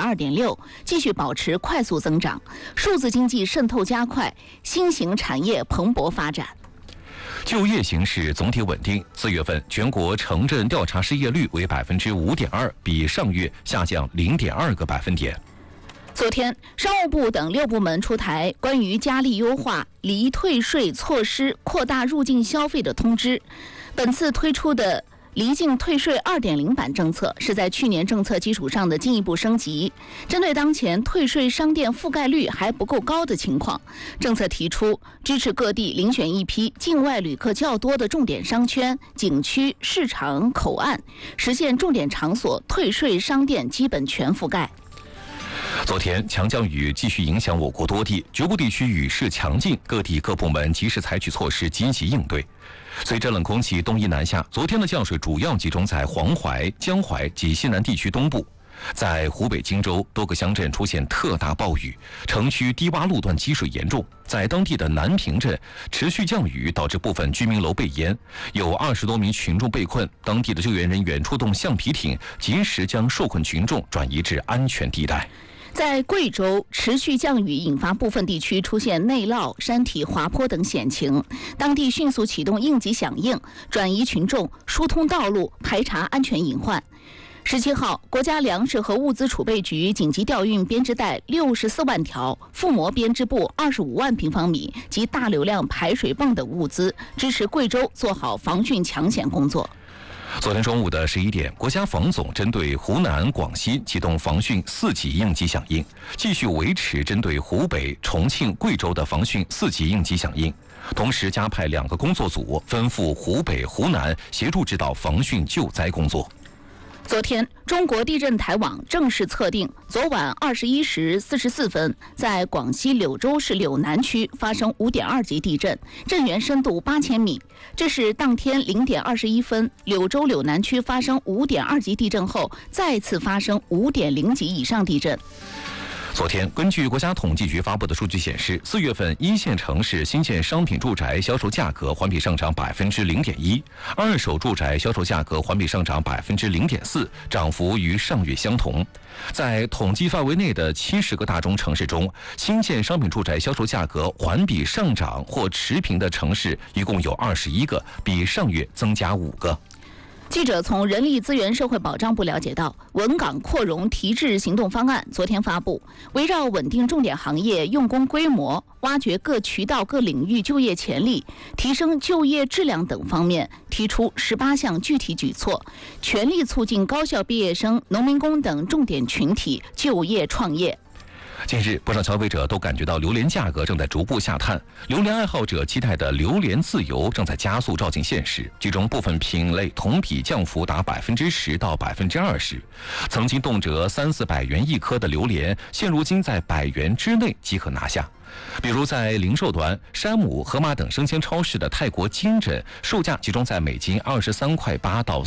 2.6%，继续保持快速增长，数字经济渗透加快，新型产业蓬勃发展。 就业形势总体稳定，4月份全国城镇调查失业率为5.2%，比上月下降0.2个百分点。 昨天，商务部等6部门出台关于加力优化离退税措施、扩大入境消费的通知。本次推出的离境退税2.0版政策是在去年政策基础上的进一步升级。针对当前退税商店覆盖率还不够高的情况，政策提出支持各地遴选一批境外旅客较多的重点商圈、景区、市场、口岸，实现重点场所退税商店基本全覆盖。 昨天，强降雨继续影响我国多地，局部地区雨势强劲，各地各部门及时采取措施，积极应对。随着冷空气东移南下，昨天的降水主要集中在黄淮、江淮及西南地区东部。在湖北荆州，多个乡镇出现特大暴雨，城区低洼路段积水严重。在当地的南平镇，持续降雨导致部分居民楼被淹，有20多名群众被困。当地的救援人员出动橡皮艇，及时将受困群众转移至安全地带。 在贵州，持续降雨引发部分地区出现内涝、山体滑坡等险情，当地迅速启动应急响应，转移群众，疏通道路，排查安全隐患。17号，国家粮食和物资储备局紧急调运编织袋64万条、覆膜编织布25万平方米及大流量排水泵等物资，支持贵州做好防汛抢险工作。 昨天中午的11点，国家防总针对湖南、广西启动防汛4级应急响应，继续维持针对湖北、重庆、贵州的防汛4级应急响应，同时加派2个工作组奔赴湖北、湖南，协助指导防汛救灾工作。 昨天，中国地震台网正式测定，昨晚21时44分，在广西柳州市柳南区发生5.2级地震，震源深度8000米。这是当天0点21分，柳州柳南区发生5.2级地震后，再次发生5.0级以上地震。 昨天，根据国家统计局发布的数据显示，4月份1线城市新建商品住宅销售价格环比上涨0.1%，二手住宅销售价格环比上涨0.4%，涨幅与上月相同。在统计范围内的70个大中城市中，新建商品住宅销售价格环比上涨或持平的城市一共有21个，比上月增加5个。 记者从人力资源社会保障部了解到，稳岗扩容提质行动方案昨天发布，围绕稳定重点行业用工规模、挖掘各渠道各领域就业潜力、提升就业质量等方面，提出18项具体举措，全力促进高校毕业生、农民工等重点群体就业创业。 近日，不少消费者都感觉到榴莲价格正在逐步下探，榴莲爱好者期待的榴莲自由正在加速照进现实。其中部分品类同比降幅达10%到20%，曾经动辄300-400元一颗的榴莲，现如今在100元之内即可拿下。比如在零售端，山姆、盒马等生鲜超市的泰国金枕售价集中在每斤23.8到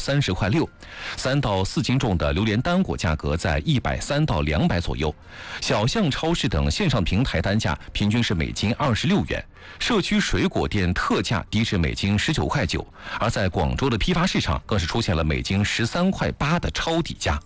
30.6，3到4斤重的榴莲单果价格在130到200左右。小象超市等线上平台单价平均是每斤26元，社区水果店特价低至每斤19.9，而在广州的批发市场更是出现了每斤13.8的超低价。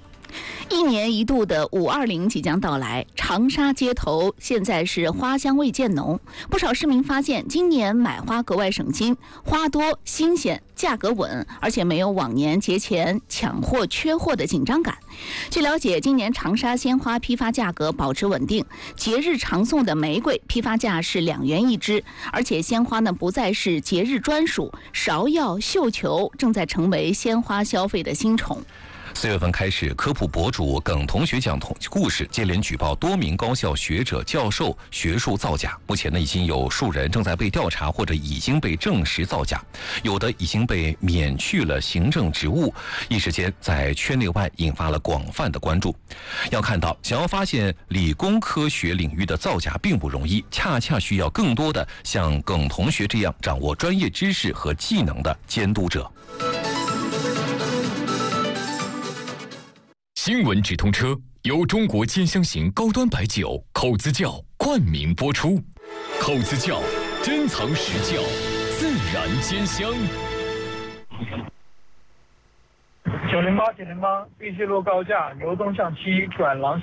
1年1度的520即将到来，长沙街头现在是花香味渐浓。不少市民发现，今年买花格外省心，花多、新鲜、价格稳，而且没有往年节前抢货缺货的紧张感。据了解，今年长沙鲜花批发价格保持稳定，节日常送的玫瑰批发价是2元一支，而且鲜花呢不再是节日专属，芍药、绣球正在成为鲜花消费的新宠。 4月份开始，科普博主耿同学讲故事接连举报多名高校学者、教授学术造假。目前呢，已经有数人正在被调查，或者已经被证实造假，有的已经被免去了行政职务。一时间，在圈内外引发了广泛的关注。要看到，想要发现理工科学领域的造假并不容易，恰恰需要更多的像耿同学这样掌握专业知识和技能的监督者。 新闻直通车由中国兼香型高端白酒口子窖冠名播出，口子窖珍藏实窖，自然兼香。 908，玉溪路高架流动向7转廊。